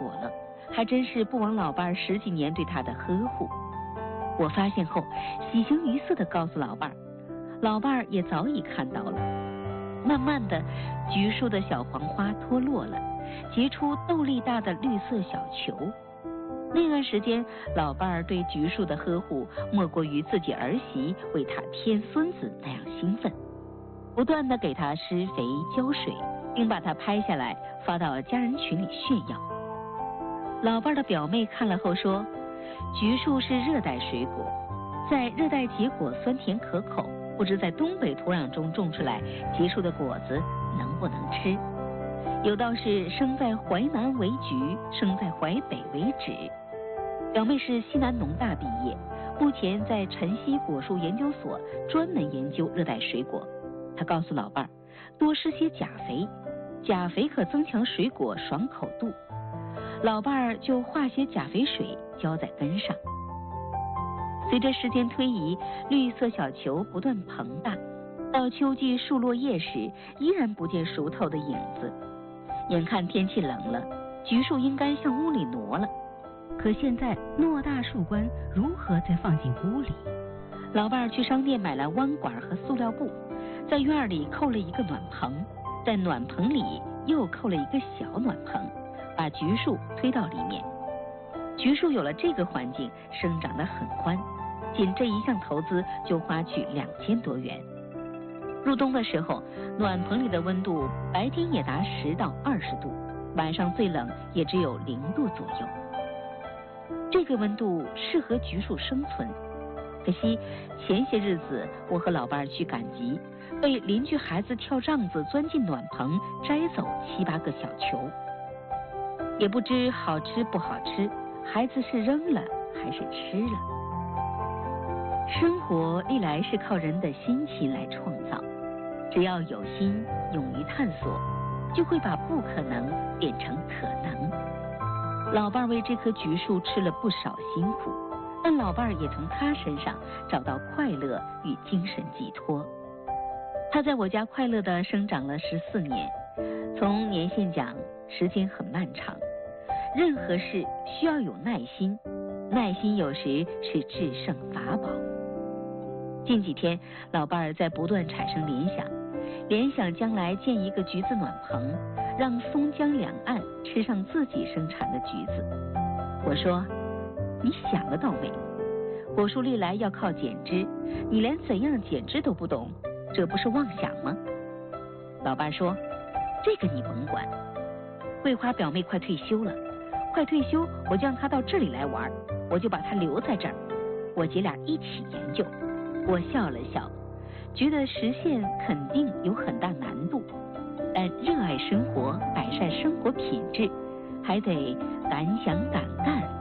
果了，还真是不枉老伴儿10几年对他的呵护。我发现后，喜形于色地告诉老伴儿，老伴儿也早已看到了。慢慢的，橘树的小黄花脱落了，结出豆粒大的绿色小球。那段时间，老伴儿对橘树的呵护，莫过于自己儿媳为他添孙子那样兴奋，不断地给他施肥浇水，并把他拍下来发到家人群里炫耀。老伴儿的表妹看了后说，橘树是热带水果，在热带结果酸甜可口，不知在东北土壤中种出来结出的果子能不能吃。有道是生在淮南为橘，生在淮北为枳。表妹是西南农大毕业，目前在晨曦果树研究所专门研究热带水果。她告诉老伴儿，多施些钾肥，钾肥可增强水果爽口度。老伴儿就化些钾肥水浇在根上。随着时间推移，绿色小球不断膨大，到秋季树落叶时，依然不见熟透的影子。眼看天气冷了，橘树应该向屋里挪了，可现在偌大树冠如何再放进屋里？老伴儿去商店买了弯管和塑料布，在院里扣了一个暖棚，在暖棚里又扣了一个小暖棚，把橘树推到里面。橘树有了这个环境，生长得很宽，仅这一项投资就花去2000多元。入冬的时候，暖棚里的温度白天也达10到20度，晚上最冷也只有0度左右。这个温度适合橘树生存，可惜前些日子我和老伴儿去赶集，被邻居孩子跳帐子钻进暖棚，摘走7、8个小球。也不知好吃不好吃，孩子是扔了还是吃了。生活历来是靠人的心情来创造，只要有心，勇于探索，就会把不可能变成可能。老伴儿为这棵橘树吃了不少辛苦，但老伴儿也从他身上找到快乐与精神寄托。他在我家快乐地生长了14年，从年限讲，时间很漫长。任何事需要有耐心，耐心有时是制胜法宝。近几天，老伴儿在不断产生联想将来建一个橘子暖棚，让松江两岸吃上自己生产的橘子。我说，你想得到没？果树历来要靠剪枝，你连怎样剪枝都不懂，这不是妄想吗？老伴儿说，这个你甭管。桂花表妹快退休了，我就让她到这里来玩，我就把她留在这儿，我姐俩一起研究。我笑了笑，觉得实现肯定有很大难度，但热爱生活，改善生活品质，还得敢想敢干